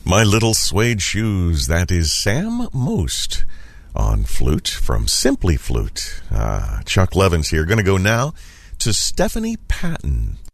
My Little Suede Shoes. That is Sam Most on flute from Simply Flute. Chuck Levins here. Going to go now to Stephanie Patton.